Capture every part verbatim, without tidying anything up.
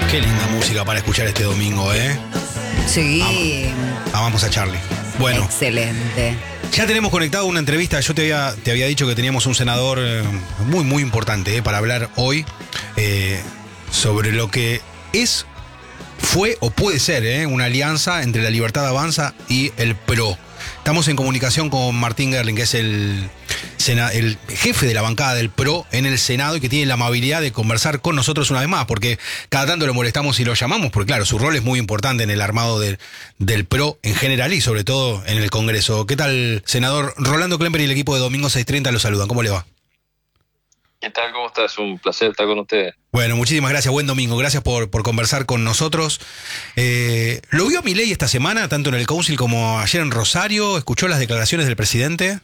Qué linda música para escuchar este domingo, ¿eh? Sí. Am- amamos a Charlie. Bueno. Excelente. Ya tenemos conectado una entrevista. Yo te había, te había dicho que teníamos un senador eh, muy, muy importante eh, para hablar hoy eh, sobre lo que es, fue o puede ser eh, una alianza entre la Libertad Avanza y el P R O. Estamos en comunicación con Martín Gerling, que es el, sena, el jefe de la bancada del P R O en el Senado y que tiene la amabilidad de conversar con nosotros una vez más, porque cada tanto lo molestamos y lo llamamos, porque claro, su rol es muy importante en el armado del, del P R O en general y sobre todo en el Congreso. ¿Qué tal, senador? Rolando Klemper y el equipo de Domingo seiscientos treinta lo saludan. ¿Cómo le va? ¿Qué tal? ¿Cómo estás? Un placer estar con ustedes. Bueno, muchísimas gracias. Buen domingo. Gracias por, por conversar con nosotros. Eh, ¿Lo vio Milei esta semana, tanto en el Council como ayer en Rosario? ¿Escuchó las declaraciones del presidente?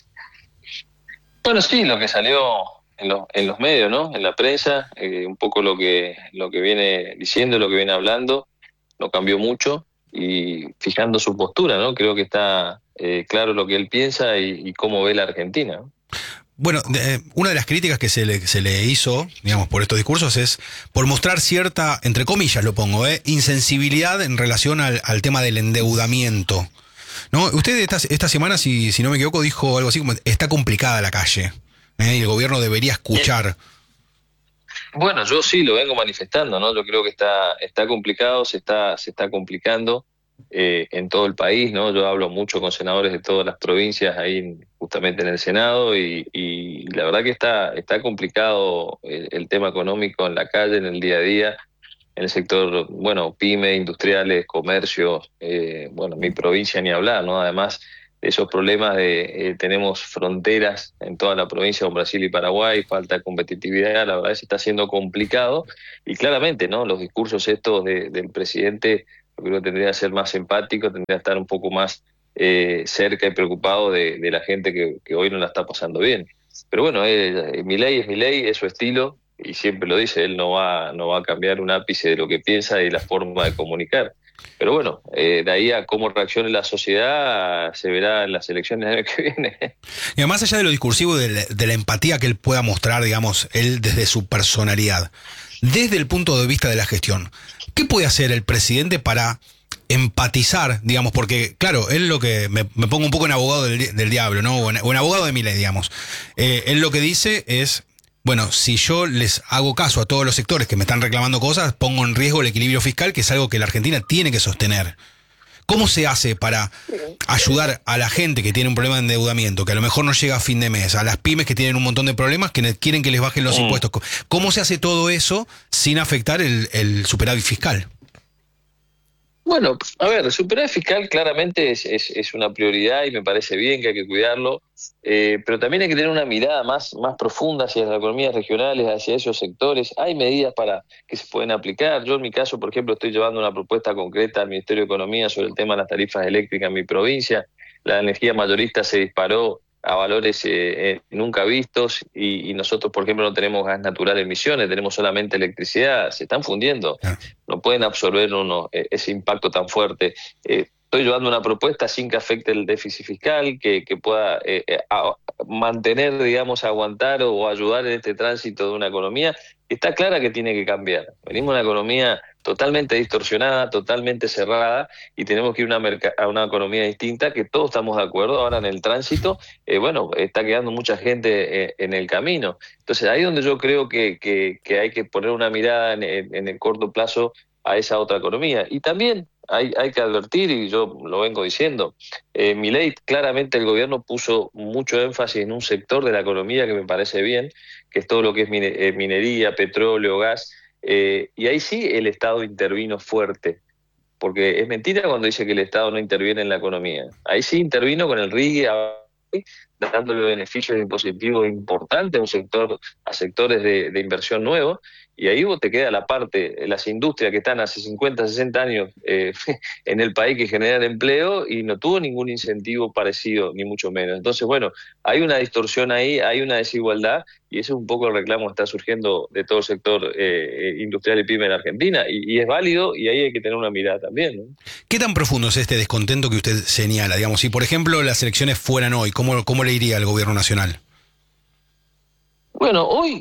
Bueno, sí, lo que salió en, lo, en los medios, ¿no? En la prensa, eh, un poco lo que, lo que viene diciendo, lo que viene hablando, no cambió mucho y fijando su postura, ¿no? Creo que está eh, claro lo que él piensa y, y cómo ve la Argentina, ¿no? Bueno, eh, una de las críticas que se le, se le hizo, digamos, por estos discursos es por mostrar cierta, entre comillas lo pongo, eh, insensibilidad en relación al, al tema del endeudamiento, ¿no? Usted esta, esta semana, si, si no me equivoco, dijo algo así como, está complicada la calle, ¿eh? Y el gobierno debería escuchar. Bueno, yo sí lo vengo manifestando, ¿no? Yo creo que está, está complicado, se está, se está complicando eh, en todo el país, ¿no? Yo hablo mucho con senadores de todas las provincias ahí justamente en el Senado y, y la verdad que está, está complicado el, el tema económico en la calle, en el día a día, en el sector, bueno, pyme, industriales, comercio, eh, bueno, mi provincia ni hablar, ¿no? Además de esos problemas de, eh, tenemos fronteras en toda la provincia con Brasil y Paraguay, falta de competitividad, la verdad es que está siendo complicado y claramente, ¿no? Los discursos estos de, del presidente, yo creo que tendría que ser más empático, tendría que estar un poco más eh, cerca y preocupado de, de la gente que, que hoy no la está pasando bien. Pero bueno, eh, Milei es Milei, es su estilo, y siempre lo dice, él no va, no va a cambiar un ápice de lo que piensa y la forma de comunicar. Pero bueno, eh, de ahí a cómo reaccione la sociedad se verá en las elecciones del año que viene. Y más allá de lo discursivo, de la, de la empatía que él pueda mostrar, digamos, él desde su personalidad, desde el punto de vista de la gestión, ¿qué puede hacer el presidente para empatizar, digamos, porque, claro, él lo que, me, me pongo un poco en abogado del, del diablo, ¿no? O en, o en abogado de Milei, digamos. Eh, él lo que dice es, bueno, si yo les hago caso a todos los sectores que me están reclamando cosas, pongo en riesgo el equilibrio fiscal, que es algo que la Argentina tiene que sostener. ¿Cómo se hace para ayudar a la gente que tiene un problema de endeudamiento, que a lo mejor no llega a fin de mes, a las pymes que tienen un montón de problemas, que quieren que les bajen los mm. impuestos? ¿Cómo se hace todo eso sin afectar el, el superávit fiscal? Bueno, a ver, el superávit fiscal claramente es, es, es una prioridad y me parece bien que hay que cuidarlo, eh, pero también hay que tener una mirada más, más profunda hacia las economías regionales, hacia esos sectores. Hay medidas para que se pueden aplicar. Yo en mi caso, por ejemplo, estoy llevando una propuesta concreta al Ministerio de Economía sobre el tema de las tarifas eléctricas en mi provincia. La energía mayorista se disparó a valores eh, eh, nunca vistos y, y nosotros, por ejemplo, no tenemos gas natural en Misiones, tenemos solamente electricidad, se están fundiendo, no pueden absorber uno, eh, ese impacto tan fuerte. Eh, estoy llevando una propuesta sin que afecte el déficit fiscal, que, que pueda eh, eh, a, mantener, digamos, aguantar o, o ayudar en este tránsito de una economía que está clara que tiene que cambiar. Venimos de una economía totalmente distorsionada, totalmente cerrada, y tenemos que ir a una, a una economía distinta, que todos estamos de acuerdo. Ahora en el tránsito, eh, bueno, está quedando mucha gente eh, en el camino. Entonces ahí es donde yo creo que, que, que hay que poner una mirada en, en, en el corto plazo a esa otra economía. Y también hay, hay que advertir, y yo lo vengo diciendo, eh, Milei, claramente el gobierno puso mucho énfasis en un sector de la economía que me parece bien, que es todo lo que es mine, eh, minería, petróleo, gas, eh, y ahí sí el Estado intervino fuerte, porque es mentira cuando dice que el Estado no interviene en la economía. Ahí sí intervino con el R I E, dándole beneficios impositivos importantes a un sector, a sectores de, de inversión nuevos, y ahí vos te queda la parte, las industrias que están hace cincuenta, sesenta años eh, en el país, que generan empleo y no tuvo ningún incentivo parecido, ni mucho menos. Entonces, bueno, hay una distorsión ahí, hay una desigualdad, y ese es un poco el reclamo que está surgiendo de todo el sector eh, industrial y pyme en Argentina, y, y es válido, y ahí hay que tener una mirada también, ¿no? ¿Qué tan profundo es este descontento que usted señala? Digamos, si por ejemplo las elecciones fueran hoy, ¿cómo, cómo le iría al gobierno nacional? Bueno, hoy...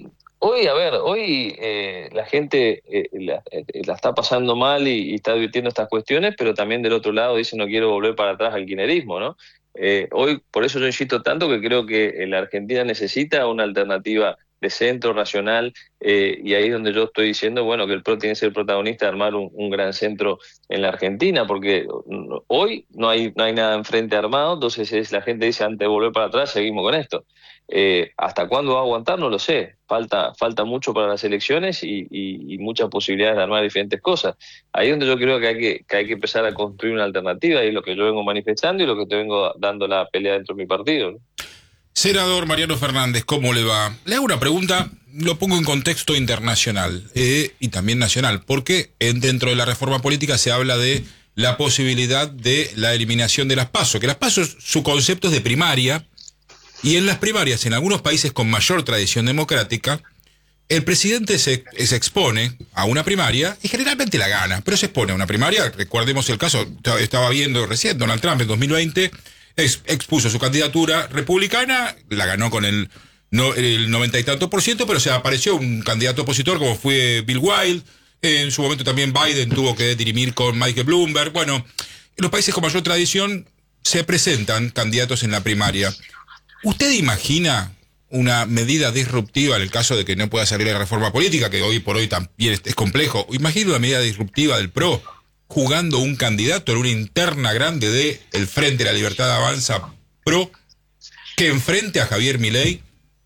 hoy, a ver, hoy eh, la gente eh, la, eh, la está pasando mal y, y está advirtiendo estas cuestiones, pero también del otro lado dice no quiero volver para atrás al kirchnerismo, ¿no? Eh, hoy, por eso yo insisto tanto que creo que la Argentina necesita una alternativa de centro racional, eh, y ahí es donde yo estoy diciendo, bueno, que el P R O tiene que ser protagonista de armar un, un gran centro en la Argentina, porque hoy no hay, no hay nada enfrente armado, entonces es, la gente dice, antes de volver para atrás, seguimos con esto. Eh, ¿Hasta cuándo va a aguantar? No lo sé. Falta, falta mucho para las elecciones y, y, y muchas posibilidades de armar diferentes cosas. Ahí es donde yo creo que hay que, que hay que empezar a construir una alternativa, y es lo que yo vengo manifestando y lo que te vengo dando la pelea dentro de mi partido, ¿no? Senador Mariano Fernández, ¿cómo le va? Le hago una pregunta, lo pongo en contexto internacional eh, y también nacional, porque en, dentro de la reforma política se habla de la posibilidad de la eliminación de las PASO, que las PASO, su concepto es de primaria, y en las primarias, en algunos países con mayor tradición democrática, el presidente se, se expone a una primaria y generalmente la gana, pero se expone a una primaria. Recordemos el caso, estaba viendo recién, Donald Trump en dos mil veinte ex, expuso su candidatura republicana, la ganó con el, no, el noventa y tanto por ciento, pero se apareció un candidato opositor como fue Bill Wilde. En su momento también Biden tuvo que dirimir con Michael Bloomberg. Bueno, en los países con mayor tradición se presentan candidatos en la primaria. ¿Usted imagina una medida disruptiva en el caso de que no pueda salir la reforma política, que hoy por hoy también es complejo? ¿Imagina una medida disruptiva del P R O jugando un candidato en una interna grande de el Frente de la Libertad Avanza P R O que enfrente a Javier Milei?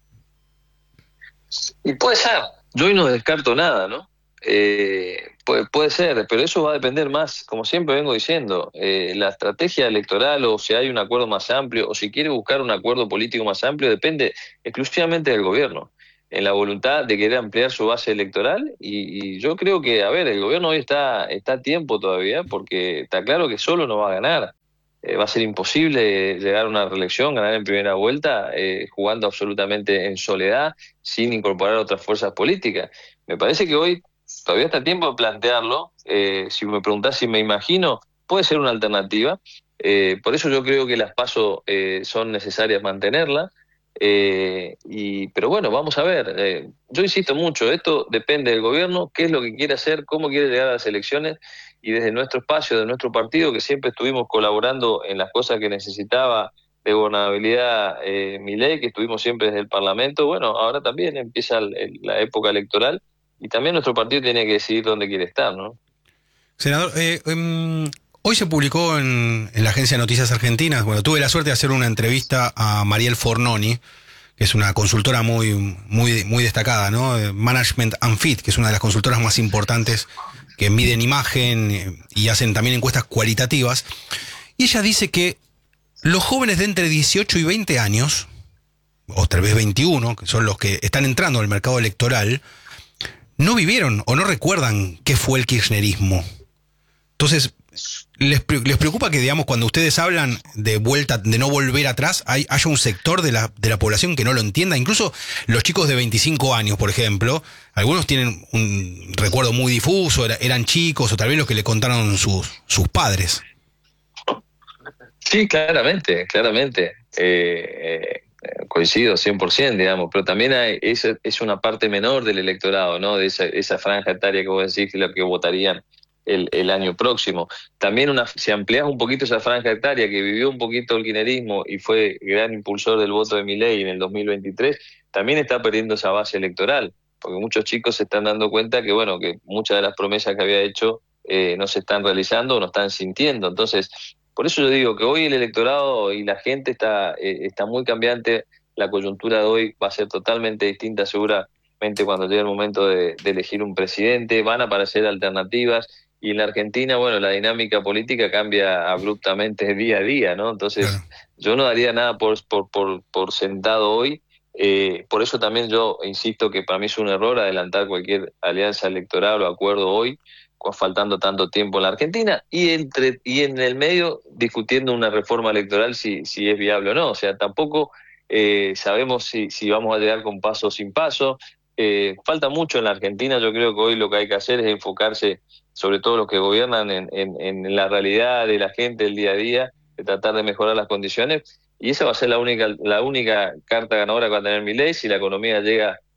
Y puede ser. Yo hoy no descarto nada, ¿no? Eh, puede, puede ser, pero eso va a depender más, como siempre vengo diciendo, eh, la estrategia electoral, o si hay un acuerdo más amplio, o si quiere buscar un acuerdo político más amplio, depende exclusivamente del gobierno, en la voluntad de querer ampliar su base electoral. Y, y yo creo que, a ver, el gobierno hoy está, está a tiempo todavía, porque está claro que solo no va a ganar. Eh, va a ser imposible llegar a una reelección, ganar en primera vuelta, eh, jugando absolutamente en soledad, sin incorporar otras fuerzas políticas. Me parece que hoy todavía está a tiempo de plantearlo. Eh, si me preguntás si me imagino, puede ser una alternativa. Eh, por eso yo creo que las PASO eh, son necesarias mantenerlas. Eh, y, pero bueno, vamos a ver. Eh, yo insisto mucho, esto depende del gobierno, qué es lo que quiere hacer, cómo quiere llegar a las elecciones, y desde nuestro espacio, de nuestro partido, que siempre estuvimos colaborando en las cosas que necesitaba de gobernabilidad eh, Milei, que estuvimos siempre desde el Parlamento. Bueno, ahora también empieza el, el, la época electoral, y también nuestro partido tiene que decidir dónde quiere estar, ¿no? Senador, eh, um, hoy se publicó en, en la agencia de Noticias Argentinas, bueno, tuve la suerte de hacer una entrevista a Mariel Fornoni, que es una consultora muy, muy, muy destacada, ¿no? Management and Fit, que es una de las consultoras más importantes que miden imagen y hacen también encuestas cualitativas. Y ella dice que los jóvenes de entre dieciocho y veinte años, o tal vez veintiuno, que son los que están entrando al mercado electoral, no vivieron o no recuerdan qué fue el kirchnerismo. Entonces, ¿les, les preocupa que, digamos, cuando ustedes hablan de vuelta, de no volver atrás, hay, haya un sector de la, de la población que no lo entienda? Incluso los chicos de veinticinco años, por ejemplo, algunos tienen un recuerdo muy difuso, era, eran chicos, o tal vez los que le contaron sus, sus padres. Sí, claramente, claramente. Eh, eh, coincido cien por ciento, digamos, pero también hay, es, es una parte menor del electorado, ¿no? De esa, esa franja etaria que vos decís, que la que votarían el, el año próximo. También una, si ampliás un poquito esa franja etaria que vivió un poquito el kirchnerismo y fue gran impulsor del voto de Milei en el dos mil veintitrés, también está perdiendo esa base electoral, porque muchos chicos se están dando cuenta que, bueno, que muchas de las promesas que había hecho eh, no se están realizando o no están sintiendo. Entonces, por eso yo digo que hoy el electorado y la gente está, eh, está muy cambiante. La coyuntura de hoy va a ser totalmente distinta seguramente cuando llegue el momento de, de elegir un presidente. Van a aparecer alternativas, y en la Argentina, bueno, la dinámica política cambia abruptamente día a día, ¿no? Entonces, claro, yo no daría nada por, por, por, por sentado hoy. Eh, por eso también yo insisto que para mí es un error adelantar cualquier alianza electoral o acuerdo hoy, faltando tanto tiempo en la Argentina, y entre y en el medio discutiendo una reforma electoral si, si es viable o no. O sea, tampoco eh, sabemos si, si vamos a llegar con paso o sin paso. Eh, falta mucho en la Argentina. Yo creo que hoy lo que hay que hacer es enfocarse, sobre todo los que gobiernan, en, en, en la realidad de la gente, el día a día, de tratar de mejorar las condiciones, y esa va a ser la única, la única carta ganadora que va a tener Milei. Si la economía llega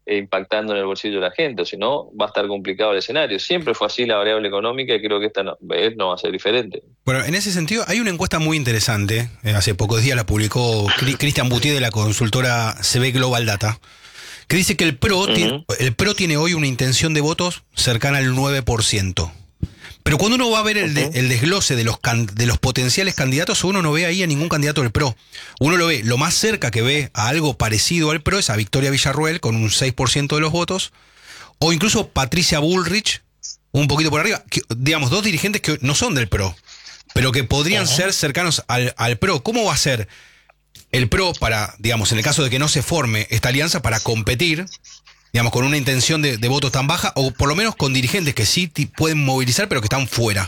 eh, impactando en el bolsillo de la gente, o si no, va a estar complicado el escenario. Siempre fue así la variable económica y creo que esta no, vez no va a ser diferente. Bueno, en ese sentido, hay una encuesta muy interesante, eh, hace pocos días la publicó Cri- Cristian Boutier de la consultora C B Global Data, que dice que el PRO, Uh-huh. tiene, el PRO tiene hoy una intención de votos cercana al nueve por ciento. Pero cuando uno va a ver el, de, el desglose de los, can, de los potenciales candidatos, uno no ve ahí a ningún candidato del PRO. Uno lo ve, lo más cerca que ve a algo parecido al PRO es a Victoria Villarruel con un seis por ciento de los votos, o incluso Patricia Bullrich, un poquito por arriba, que, digamos, dos dirigentes que no son del PRO, pero que podrían uh-huh. ser cercanos al, al PRO. ¿Cómo va a ser el PRO para, digamos, en el caso de que no se forme esta alianza, para competir, digamos, con una intención de, de votos tan baja, o por lo menos con dirigentes que sí t- pueden movilizar, pero que están fuera?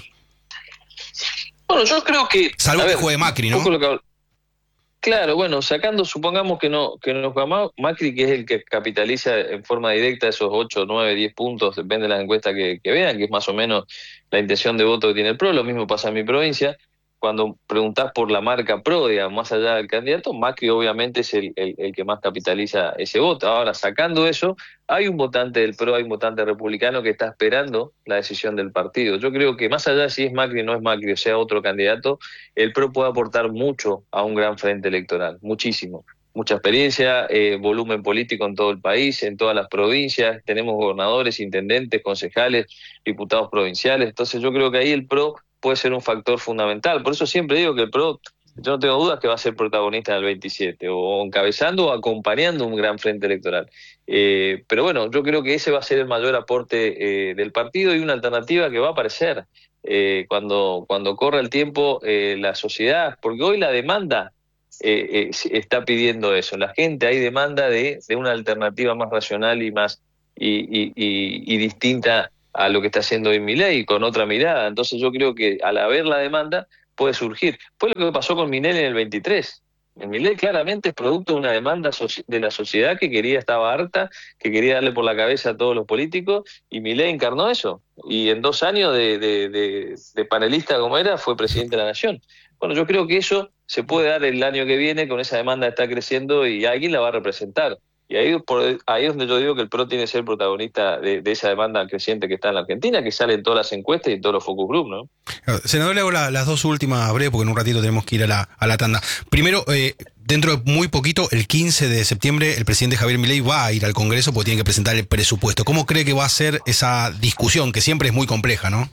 Bueno, yo creo que... Salvo que ver, juegue Macri, ¿no? Que, claro, bueno, sacando, supongamos que no que no juega Macri, que es el que capitaliza en forma directa esos ocho, nueve, diez puntos, depende de las encuestas que, que vean, que es más o menos la intención de voto que tiene el PRO. Lo mismo pasa en mi provincia. Cuando preguntás por la marca PRO, digamos, más allá del candidato, Macri obviamente es el, el, el que más capitaliza ese voto. Ahora, sacando eso, hay un votante del PRO, hay un votante republicano que está esperando la decisión del partido. Yo creo que más allá de si es Macri o no es Macri, o sea otro candidato, el PRO puede aportar mucho a un gran frente electoral, muchísimo. Mucha experiencia, eh, volumen político en todo el país, en todas las provincias, tenemos gobernadores, intendentes, concejales, diputados provinciales. Entonces yo creo que ahí el PRO puede ser un factor fundamental. Por eso siempre digo que el PRO, yo no tengo dudas que va a ser protagonista en el veintisiete, o encabezando o acompañando un gran frente electoral. Eh, pero bueno, yo creo que ese va a ser el mayor aporte eh, del partido, y una alternativa que va a aparecer eh, cuando, cuando corra el tiempo, eh, la sociedad, porque hoy la demanda eh, eh, está pidiendo eso. La gente, hay demanda de, de una alternativa más racional y más y, y, y, y distinta a lo que está haciendo hoy Milei, con otra mirada. Entonces yo creo que al haber la demanda puede surgir. Fue lo que pasó con Milei en el veintitrés. El Milei claramente es producto de una demanda de la sociedad que quería, estaba harta, que quería darle por la cabeza a todos los políticos, y Milei encarnó eso. Y en dos años de, de, de, de panelista como era, fue presidente de la Nación. Bueno, yo creo que eso se puede dar el año que viene, con esa demanda que está creciendo, y alguien la va a representar. Y ahí, por, ahí es donde yo digo que el PRO tiene que ser protagonista de, de esa demanda creciente que está en la Argentina, que sale en todas las encuestas y en todos los focus group, ¿no? Senador, le hago la, las dos últimas breves, porque en un ratito tenemos que ir a la, a la tanda. Primero, eh, dentro de muy poquito, el quince de septiembre, el presidente Javier Milei va a ir al Congreso porque tiene que presentar el presupuesto. ¿Cómo cree que va a ser esa discusión, que siempre es muy compleja, no?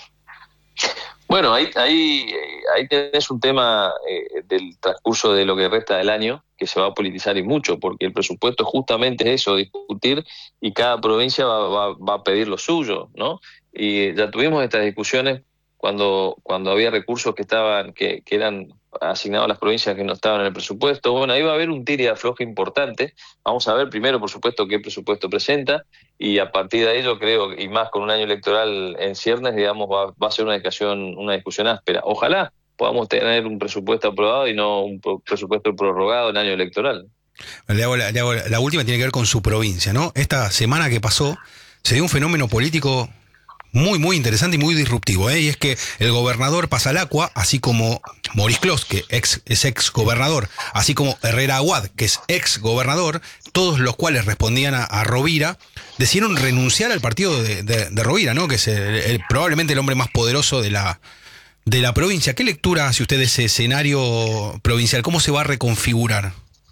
Bueno, ahí, ahí, ahí tenés un tema eh, del transcurso de lo que resta del año, que se va a politizar y mucho, porque el presupuesto justamente es eso, discutir, y cada provincia va, va, va a pedir lo suyo, ¿no? Y ya tuvimos estas discusiones cuando cuando había recursos que estaban que, que eran asignados a las provincias que no estaban en el presupuesto. Bueno, ahí va a haber un tira y afloje importante. Vamos a ver primero, por supuesto, qué presupuesto presenta, y a partir de ahí yo creo, y más con un año electoral en ciernes, digamos, va, va a ser una discusión, una discusión áspera. Ojalá podamos tener un presupuesto aprobado y no un presupuesto prorrogado en año electoral. Le hago la, le hago la, la última tiene que ver con su provincia, ¿no? Esta semana que pasó se dio un fenómeno político muy, muy interesante y muy disruptivo, ¿eh? Y es que el gobernador Pasalacua, así como Maurice Clos, que ex, es ex gobernador, así como Herrera Aguad, que es ex gobernador, todos los cuales respondían a, a Rovira, decidieron renunciar al partido de, de, de Rovira, ¿no? Que es el, el, probablemente el hombre más poderoso de la, de la provincia. ¿Qué lectura hace usted de ese escenario provincial? ¿Cómo se va a reconfigurar?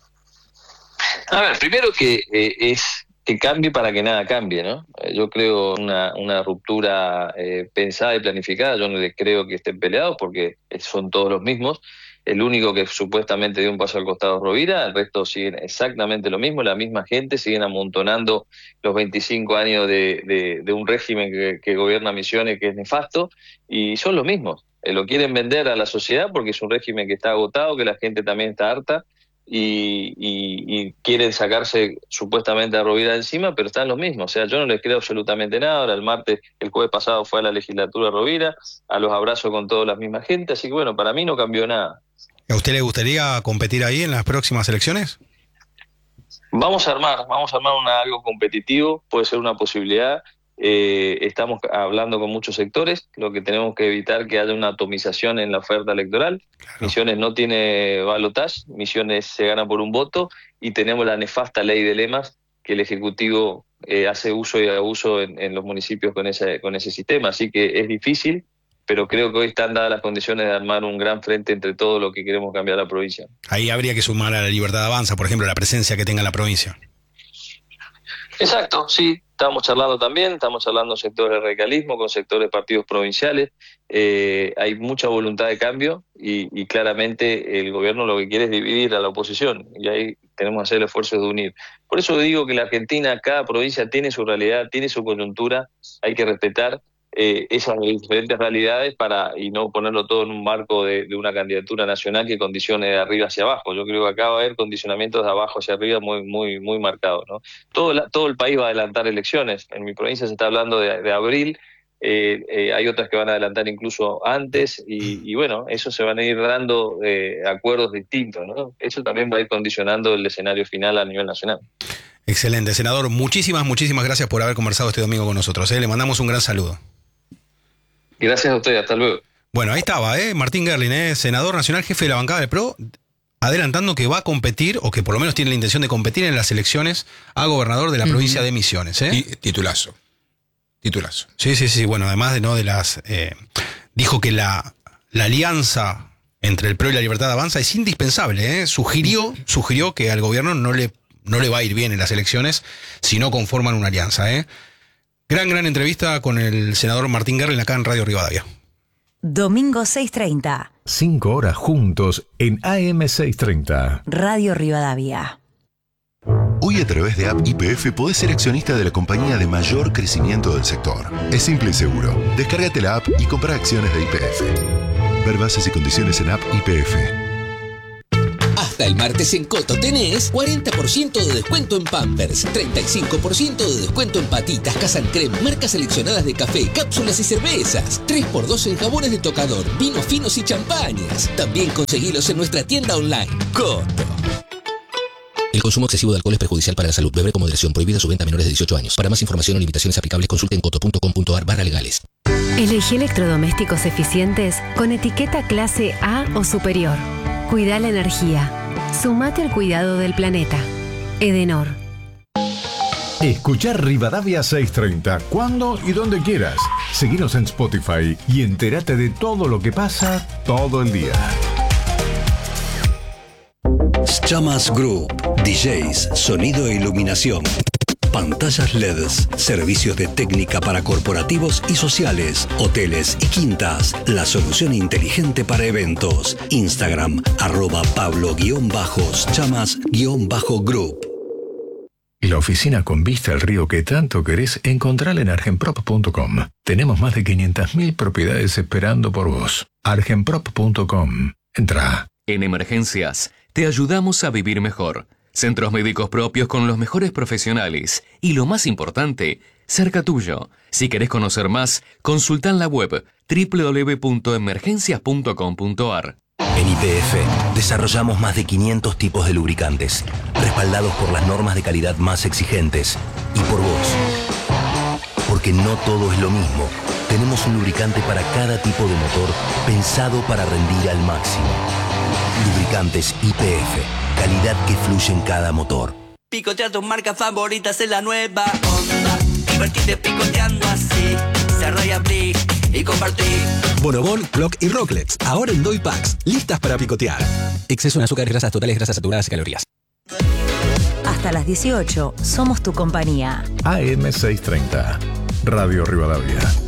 A ver, primero que eh, es que cambie para que nada cambie, ¿no? Eh, yo creo una, una ruptura eh, pensada y planificada. Yo no les creo que estén peleados, porque son todos los mismos. El único que supuestamente dio un paso al costado es Rovira, el resto siguen exactamente lo mismo, la misma gente, siguen amontonando los veinticinco años de, de, de un régimen que, que gobierna Misiones, que es nefasto, y son los mismos. Eh, lo quieren vender a la sociedad porque es un régimen que está agotado, que la gente también está harta, Y, y, y quieren sacarse supuestamente a Rovira de encima, pero están los mismos. O sea, yo no les creo absolutamente nada. Ahora el martes, el jueves pasado fue a la legislatura Rovira, a los abrazos con toda la misma gente, así que bueno, para mí no cambió nada. ¿A usted le gustaría competir ahí en las próximas elecciones? Vamos a armar, vamos a armar una, algo competitivo, puede ser una posibilidad. Eh, estamos hablando con muchos sectores, lo que tenemos que evitar es que haya una atomización en la oferta electoral. Claro. Misiones no tiene balotaje, Misiones se gana por un voto, y tenemos la nefasta ley de lemas que el Ejecutivo eh, hace uso y abuso en, en los municipios con ese, con ese sistema. Así que es difícil, pero creo que hoy están dadas las condiciones de armar un gran frente entre todo lo que queremos cambiar la provincia. Ahí habría que sumar a la Libertad Avanza, por ejemplo, la presencia que tenga la provincia. Exacto, sí, estamos charlando también, estamos charlando sectores de radicalismo, con sectores de partidos provinciales, eh, hay mucha voluntad de cambio y, y claramente el gobierno lo que quiere es dividir a la oposición y ahí tenemos que hacer el esfuerzo de unir. Por eso digo que la Argentina, cada provincia tiene su realidad, tiene su coyuntura, hay que respetar eh, esas diferentes realidades para y no ponerlo todo en un marco de, de una candidatura nacional que condicione de arriba hacia abajo. Yo creo que acá va a haber condicionamientos de abajo hacia arriba muy muy muy marcados, ¿no? Todo, la, todo el país va a adelantar elecciones. En mi provincia se está hablando de, de abril, eh, eh, hay otras que van a adelantar incluso antes y, y bueno, eso se van a ir dando eh, acuerdos distintos, ¿no? Eso también va a ir condicionando el escenario final a nivel nacional. Excelente, senador. Muchísimas, muchísimas gracias por haber conversado este domingo con nosotros, ¿eh? Le mandamos un gran saludo. Gracias a ustedes, hasta luego. Bueno, ahí estaba, ¿eh? Martín Gerling, ¿eh? Senador nacional, jefe de la bancada del P R O, adelantando que va a competir, o que por lo menos tiene la intención de competir en las elecciones a gobernador de la uh-huh. provincia de Misiones, ¿eh? Y titulazo. Titulazo. Sí, sí, sí. Bueno, además de no de las... Eh, dijo que la, la alianza entre el P R O y la Libertad Avanza es indispensable, ¿eh? Sugirió, sugirió que al gobierno no le, no le va a ir bien en las elecciones si no conforman una alianza, ¿eh? Gran, gran entrevista con el senador Martín Gerling acá en Radio Rivadavia. Domingo seis treinta. Cinco horas juntos en A M seiscientos treinta. Radio Rivadavia. Hoy a través de App Y P F podés ser accionista de la compañía de mayor crecimiento del sector. Es simple y seguro. Descárgate la app y compra acciones de Y P F. Ver bases y condiciones en App Y P F. Hasta el martes en Coto tenés cuarenta por ciento de descuento en Pampers, treinta y cinco por ciento de descuento en patitas, Casan Creme, marcas seleccionadas de café, cápsulas y cervezas, tres por dos en jabones de tocador, vinos finos y champañas. También conseguilos en nuestra tienda online. Coto. El consumo excesivo de alcohol es perjudicial para la salud. Beber con moderación. Prohibida su venta a menores de dieciocho años. Para más información o limitaciones aplicables, consulte en coto punto com punto ar barra legales. Elegí electrodomésticos eficientes con etiqueta clase A o superior. Cuida la energía. Sumate al cuidado del planeta. Edenor. Escuchar Rivadavia seiscientos treinta cuando y donde quieras. Seguinos en Spotify y entérate de todo lo que pasa todo el día. Chamas Group, D Js, sonido e iluminación, pantallas L E Ds, servicios de técnica para corporativos y sociales, hoteles y quintas, la solución inteligente para eventos. Instagram, arroba Pablo-Chamas-Group. La oficina con vista al río que tanto querés, encontrala en argenprop punto com. Tenemos más de quinientas mil propiedades esperando por vos. argenprop punto com. Entrá. En emergencias, te ayudamos a vivir mejor. Centros médicos propios con los mejores profesionales. Y lo más importante, cerca tuyo. Si querés conocer más, consulta en la web doble u doble u doble u punto emergencias punto com punto ar. En Y P F desarrollamos más de quinientos tipos de lubricantes, respaldados por las normas de calidad más exigentes. Y por vos. Porque no todo es lo mismo. Tenemos un lubricante para cada tipo de motor, pensado para rendir al máximo. Lubricantes Y P F. Calidad que fluye en cada motor. Picotea tus marcas favoritas en la nueva onda. Divertite picoteando así. Cerrá y abrí y compartí. Bonobón, Clock y Rocklets. Ahora en Doy Packs. Listas para picotear. Exceso en azúcares, grasas totales, grasas saturadas y calorías. Hasta las dieciocho somos tu compañía. A M seiscientos treinta. Radio Rivadavia.